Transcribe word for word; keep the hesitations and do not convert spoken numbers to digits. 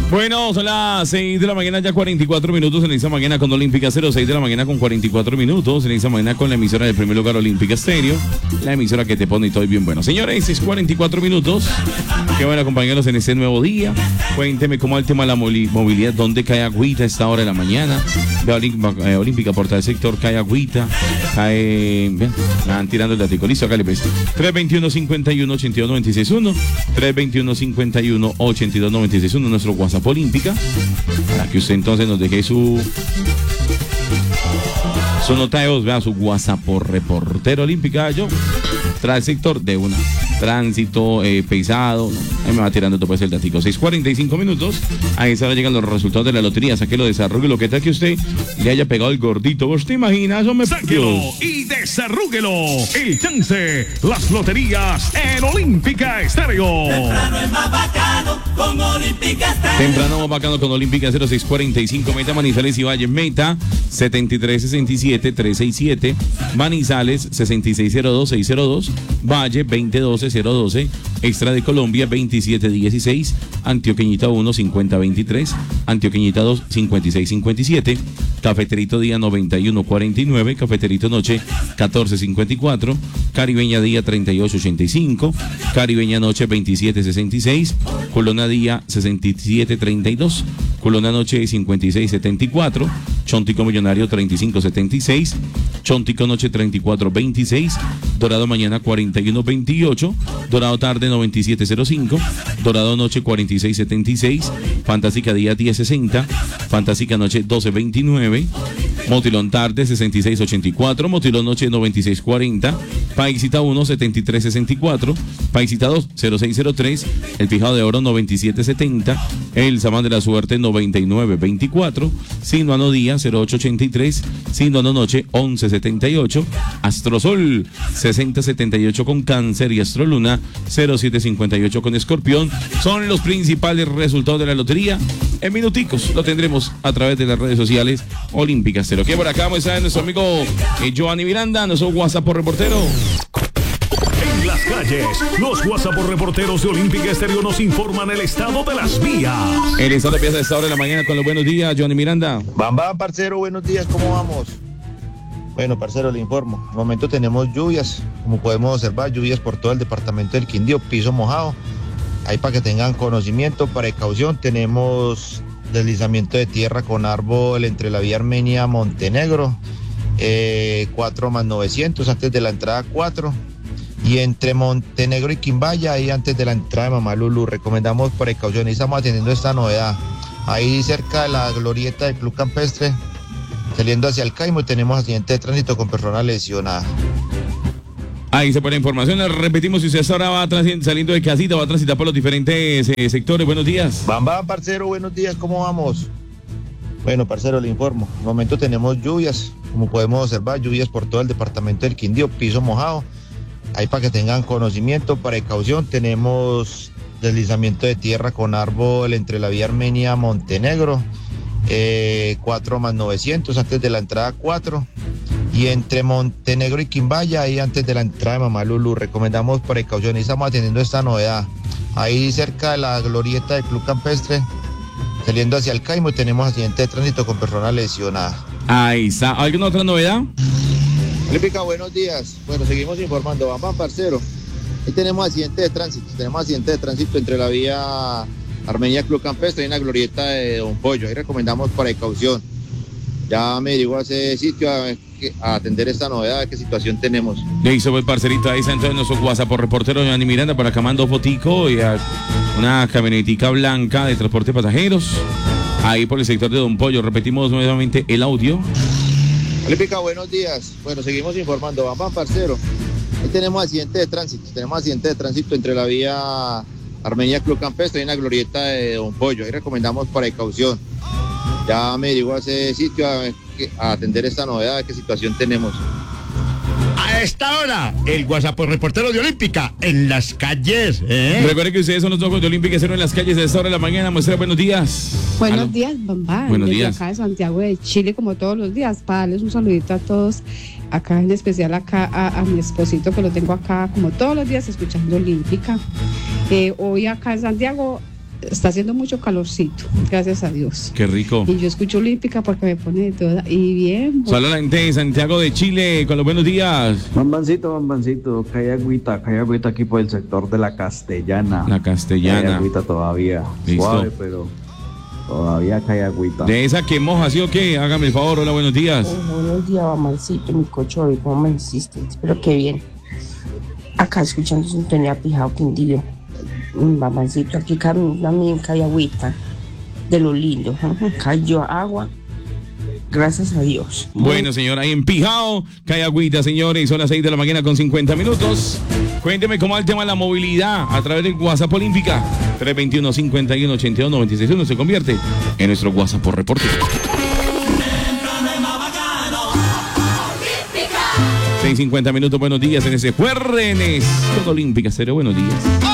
Bueno, son las seis de la mañana, ya cuarenta y cuatro minutos en esta mañana con Olímpica cero seis de la mañana con cuarenta y cuatro minutos en esta mañana con la emisora del primer lugar Olímpica Estéreo, la emisora que te pone todo bien bueno. Señores, es cuarenta y cuatro minutos. Qué bueno acompañarlos en este nuevo día. Cuénteme cómo el tema de la movilidad, dónde cae agüita a esta hora de la mañana. De Olímpica, eh, Olímpica Porta del Sector, cae agüita, cae. Vean, van tirando el datico. Listo, acá le ves. tres veintiuno, cincuenta y uno, ochenta y dos, noventa y seis uno. tres veintiuno, cincuenta y uno, ochenta y dos, noventa y seis uno. Nuestro WhatsApp Olímpica. Para que usted entonces nos deje su. Su nota de voz, vea, su WhatsApp por reportero Olímpica. Yo, tras el sector de una. Tránsito, eh, pesado. Ahí me va tirando todo pues el datico. seis cuarenta y cinco minutos. A esa hora llegan los resultados de la lotería. Sáquelo, desarrúguelo. ¿Qué tal que usted le haya pegado el gordito? ¿Vos te imaginas? Hombre, sáquelo y desarrúguelo. El chance, las loterías en Olímpica Estéreo. Temprano es más bacano con Olímpica Estéreo. Temprano más bacano con Olímpica cero seis cuarenta y cinco. Meta Manizales y Valle. Meta setenta y tres sesenta y siete trescientos sesenta y siete. Manizales sesenta y seis cero dos seis cero dos. Valle veinte doce cero doce. Extra de Colombia veintisiete dieciséis. Antioqueñita uno cincuenta veintitrés. Antioqueñita dos cincuenta y seis cincuenta y siete. Cafeterito Día noventa y uno cuarenta y nueve. Cafeterito Noche catorce cincuenta y cuatro. Caribeña Día treinta y ocho ochenta y cinco. Caribeña Noche veintisiete sesenta y seis. Colona Día sesenta y siete treinta y dos. Colona Noche cincuenta y seis setenta y cuatro. Chontico Millonario treinta y cinco setenta y seis. Chontico Noche treinta y cuatro veintiséis. Dorado Mañana cuarenta y uno veintiocho. Dorado Tarde noventa y siete cero cinco. Dorado Noche cuarenta y seis setenta y seis. Fantástica Día diez sesenta. Fantástica Noche doce veintinueve. Motilón Tarde sesenta y seis ochenta y cuatro. Motilón Noche noventa y seis cuarenta. Paisita uno setenta y tres sesenta y cuatro. Paisita dos cero seis cero tres. El Fijado de Oro noventa y siete setenta. El Samán de la Suerte noventa y nueve veinticuatro. Sinuano Día cero ocho ochenta y tres. Sinuano Noche once setenta y ocho. Astrosol sesenta setenta y ocho con Cáncer y Astroluna cero siete cincuenta y ocho con Escorpión. Son los principales resultados de la lotería. En minuticos lo tendremos a través de las redes sociales Olímpica Cero. Que por acá vamos a ver nuestro amigo eh, Giovanni Miranda, nuestro WhatsApp por reportero. En las calles, los WhatsApp por reporteros de Olímpica Estéreo nos informan el estado de las vías. El estado de vías a esta hora de la mañana con los buenos días, Giovanni Miranda. Bam, bam, parcero, buenos días, ¿cómo vamos? Bueno, parcero, le informo. De momento tenemos lluvias, como podemos observar, lluvias por todo el departamento del Quindío, piso mojado. Ahí para que tengan conocimiento, precaución, tenemos deslizamiento de tierra con árbol entre la vía Armenia-Montenegro, eh, cuatro más novecientos antes de la entrada cuatro, y entre Montenegro y Quimbaya, ahí antes de la entrada de Mamá Lulú. Recomendamos precaución y estamos atendiendo esta novedad. Ahí cerca de la glorieta del Club Campestre, saliendo hacia el Caimo, y tenemos accidente de tránsito con persona lesionada. Ahí se pone información. Repetimos, si usted ahora va saliendo de casita, va a transitar por los diferentes eh, sectores. Buenos días. Bam, bam, parcero, buenos días, ¿cómo vamos? Bueno, parcero, le informo. De momento tenemos lluvias, como podemos observar, lluvias por todo el departamento del Quindío, piso mojado. Ahí para que tengan conocimiento, precaución, tenemos deslizamiento de tierra con árbol entre la vía Armenia-Montenegro, eh, cuatro más novecientos antes de la entrada cuatro. Y entre Montenegro y Quimbaya, ahí antes de la entrada de Mamá Lulú. Recomendamos precaución y estamos atendiendo esta novedad. Ahí cerca de la glorieta del Club Campestre, saliendo hacia el Caimo, y tenemos accidente de tránsito con persona lesionada. Ahí está. ¿Alguna otra novedad? Olímpica, buenos días. Bueno, seguimos informando. Vamos, vamos, parcero. Ahí tenemos accidente de tránsito. Tenemos accidente de tránsito entre la vía Armenia Club Campestre y una glorieta de Don Pollo. Ahí recomendamos precaución. Ya me dirijo a ese sitio a, a atender esta novedad, qué situación tenemos. Le hizo el parcerito, ahí está entonces nuestro WhatsApp por reportero Giovanni Miranda, para acá mando fotico y a una camionetica blanca de transporte de pasajeros, ahí por el sector de Don Pollo. Repetimos nuevamente el audio. Olímpica, buenos días. Bueno, seguimos informando. Vamos, parcero. Ahí tenemos accidente de tránsito. Tenemos accidente de tránsito entre la vía Armenia Club Campestre y una glorieta de Don Pollo. Ahí recomendamos precaución. Ya me dirijo a ese sitio a, a atender esta novedad, qué situación tenemos. A esta hora, el WhatsApp por reportero de Olímpica en las calles. ¿eh? Recuerden que ustedes son los ojos de Olímpica Cero en las calles a esta hora de la mañana. Muestra, buenos días. Buenos ¿Aló? días, Bambá. Buenos Desde días. acá de Santiago de Chile, como todos los días, para darles un saludito a todos. Acá en especial acá a, a mi esposito, que lo tengo acá como todos los días escuchando Olímpica. Eh, hoy acá en Santiago está haciendo mucho calorcito, gracias a Dios. Qué rico. Y yo escucho Olímpica porque me pone de toda. Y bien. Saludos a la gente de Santiago de Chile, con los buenos días. Bambancito, bambancito, cae agüita, cae agüita aquí por el sector de la Castellana. La Castellana. Cae agüita todavía. Listo. Suave, pero todavía cae agüita. De esa que moja, ¿sí o qué? Hágame el favor, hola, buenos días. Oh, buenos días, Bamancito, mi cocho, ¿cómo me hiciste? Espero que bien. Acá escuchando Sintonía Pijao Quindío. Bamancito, aquí también cae agüita. De lo lindo. Cayó agua. Gracias a Dios. Bueno, señor, ahí en Pijao, cae agüita, señores. Son las seis de la mañana con cincuenta minutos. Cuénteme cómo va el tema de la movilidad a través del WhatsApp Olímpica. tres dos uno, cinco uno, ocho dos, nueve seis uno se convierte en nuestro WhatsApp por reporte. seis cincuenta minutos, buenos días en ese jueves. Todo Olímpica, serio, buenos días.